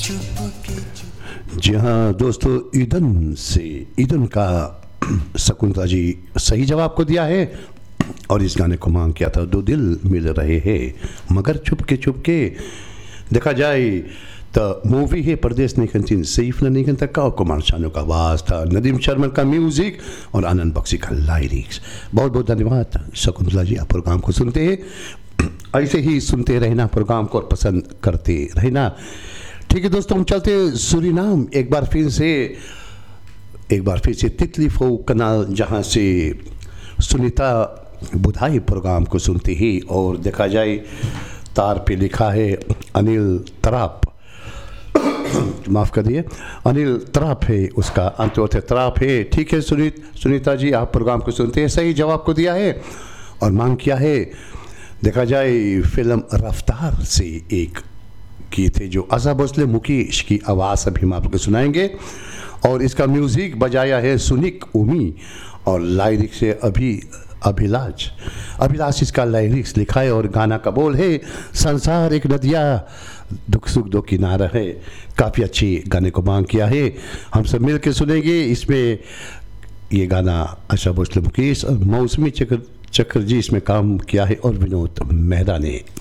जी हाँ दोस्तों, ईदन का शकुंतला जी सही जवाब को दिया है। और इस गाने को मांग किया था दो दिल मिल रहे हैं मगर चुपके चुपके। देखा जाए तो मूवी है परदेश निकंचिन सईफ निकन तक का, कुमार शानू का आवाज़ था, नदीम शर्मा का म्यूज़िक और आनंद बख्शी का लाइरिक्स। बहुत बहुत धन्यवाद शकुंतला जी, आप प्रोग्राम को सुनते हैं, ऐसे ही सुनते रहना प्रोग्राम को और पसंद करते रहना। ठीक है दोस्तों, हम चलते सूरीनाम एक बार फिर से तितली फो कनाल, जहाँ से सुनीता बुधाई प्रोग्राम को सुनते ही। और देखा जाए तार पे लिखा है अनिल तराप, माफ़ कर दिए, अनिल तराप है, उसका अंत्योदय तराप है। ठीक है सुनीता जी, आप प्रोग्राम को सुनते हैं, सही जवाब को दिया है और मांग किया है। देखा जाए फिल्म रफ्तार से एक गीत है जो आशा भोसले मुकेश की आवाज़ अभी हम आपको सुनाएंगे। और इसका म्यूज़िक बजाया है सुनिक उमी और लाइरिक्स से अभिलाष इसका लाइरिक्स लिखा है। और गाना का बोल है संसार एक नदिया दुख सुख दो किनारा है। काफ़ी अच्छी गाने को मांग किया है, हम सब मिल के सुनेंगे। इसमें ये गाना आशा भोसले मुकेश और मौसमी चक्र जी इसमें काम किया है और विनोद मेहरा ने।